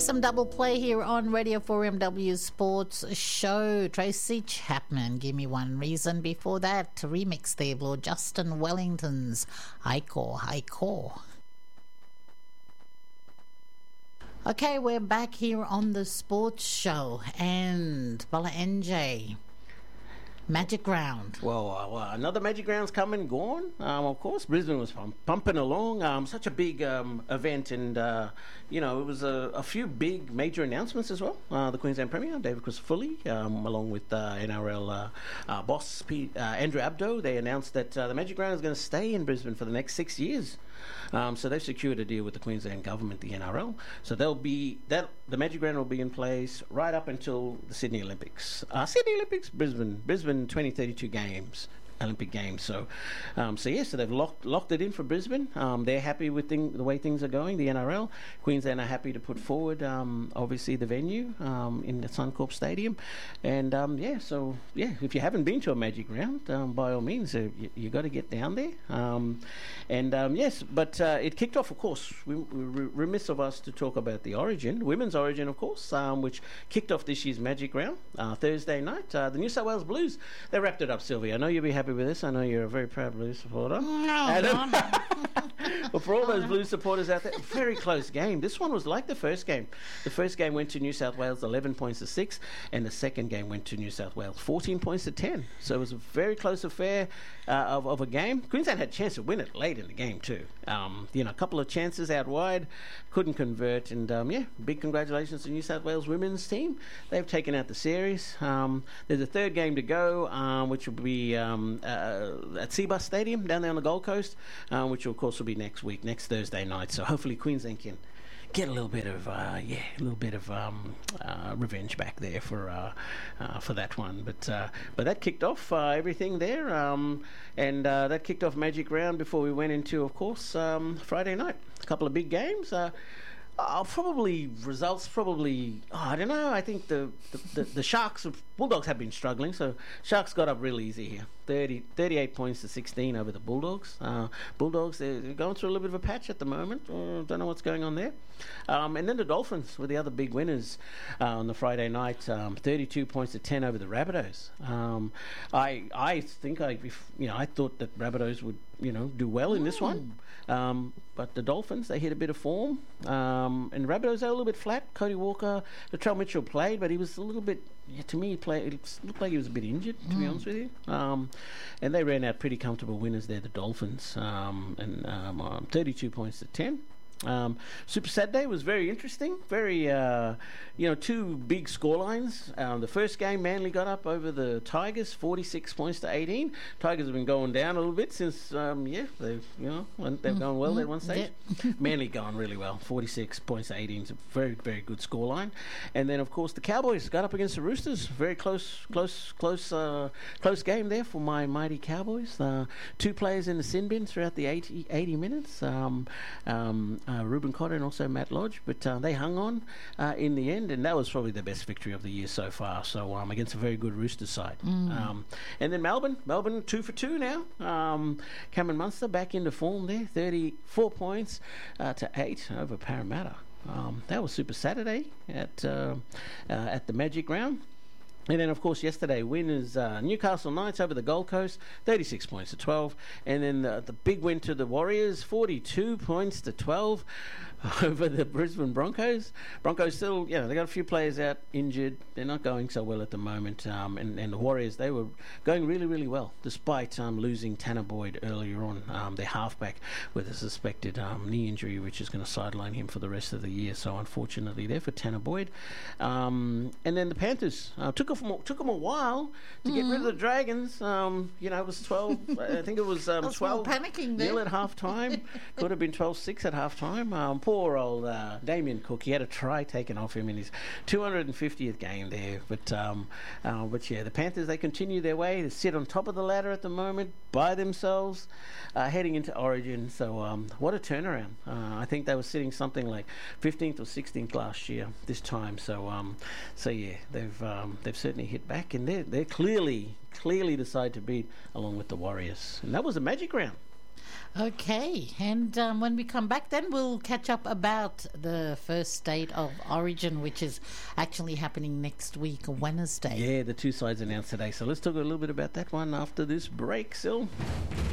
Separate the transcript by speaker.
Speaker 1: Some double play here on Radio 4MW Sports Show. Tracy Chapman, Give Me One Reason. Before that, remix there, Lord Justin Wellington's Haiko. Okay, we're back here on the sports show, and Bala NJ, Magic Round.
Speaker 2: Well, another Magic Round's come and gone. Of course, Brisbane was pumping along. Such a big event, and it was a few big major announcements as well. The Queensland Premier, David Crisafulli, along with NRL boss Andrew Abdo, they announced that the Magic Round is going to stay in Brisbane for the next 6 years. So they've secured a deal with the Queensland government, the NRL. So the Magic Round will be in place right up until the Sydney Olympics. Brisbane 2032 games. Olympic Games. So they've locked it in for Brisbane. They're happy with the way things are going. The NRL, Queensland are happy to put forward, obviously, the venue in the Suncorp Stadium. And if you haven't been to a Magic Round, by all means, you got to get down there. But it kicked off, of course. We're remiss of us to talk about the Origin, women's Origin, of course, which kicked off this year's Magic Round Thursday night. The New South Wales Blues, they wrapped it up, Sylvia. I know you'll be happy with this. I know you're a very proud Blues supporter.
Speaker 1: No.
Speaker 2: Well, for all those Blues supporters out there, very close game. This one was like the first game. The first game went to New South Wales 11 points to 6, and the second game went to New South Wales 14 points to 10. So it was a very close affair of a game. Queensland had a chance to win it late in the game too. A couple of chances out wide, couldn't convert, and big congratulations to New South Wales women's team. They've taken out the series. There's a third game to go, which will be at Seabus Stadium down there on the Gold Coast, which of course will be next Thursday night. So hopefully Queensland can get a little bit of revenge back there for that one. But that kicked off everything there, and that kicked off Magic Round before we went into, of course, Friday night. A couple of big games. I don't know. I think the Sharks, Bulldogs have been struggling, so Sharks got up real easy here. 38 points to 16 over the Bulldogs. Bulldogs, they're going through a little bit of a patch at the moment. Don't know what's going on there. And then the Dolphins were the other big winners on the Friday night. 32 points to 10 over the Rabbitohs. I thought that Rabbitohs would do well in this one. But the Dolphins, they hit a bit of form. And Rabbitohs are a little bit flat. Cody Walker, Latrell Mitchell played, but he was a little bit, to me, it looked like he was a bit injured, to be honest with you. And they ran out pretty comfortable winners there, the Dolphins, 32 points to 10. Super Saturday was very interesting. Very, two big scorelines. The first game, Manly got up over the Tigers, 46 points to 18. Tigers have been going down a little bit since, they've gone well at one stage. Yeah. Manly going really well, 46 points to 18 is a very, very good scoreline. And then, of course, the Cowboys got up against the Roosters. Very close game there for my mighty Cowboys. Two players in the sin bin throughout the 80 minutes. Ruben Cotter and also Matt Lodge, but they hung on in the end, and that was probably the best victory of the year so far. So against a very good Roosters side. And then Melbourne 2 for 2 now. Cameron Munster back into form there, 34 points to 8 over Parramatta. That was Super Saturday at the Magic Round. And then, of course, yesterday, winners Newcastle Knights over the Gold Coast, 36 points to 12. And then the big win to the Warriors, 42 points to 12 over the Brisbane Broncos. Broncos still, they got a few players out injured. They're not going so well at the moment. And the Warriors, they were going really, really well, despite losing Tanner Boyd earlier on, their halfback, with a suspected knee injury, which is going to sideline him for the rest of the year. So, unfortunately, there for Tanner Boyd. And then the Panthers took them a while to get rid of the Dragons. It was 12. I think it was 12.
Speaker 1: Panicking
Speaker 2: nil at half time. Could have been 12-6 at half time. Poor old Damien Cook. He had a try taken off him in his 250th game there. But the Panthers, they continue their way. They sit on top of the ladder at the moment by themselves, heading into Origin. So what a turnaround. I think they were sitting something like 15th or 16th last year this time. So they've certainly hit back, and they're clearly the side to beat, along with the Warriors. And that was a Magic Round.
Speaker 1: Okay, and when we come back, then we'll catch up about the first state of origin, which is actually happening next week, Wednesday.
Speaker 2: Yeah, the two sides announced today. So let's talk a little bit about that one after this break, Sil.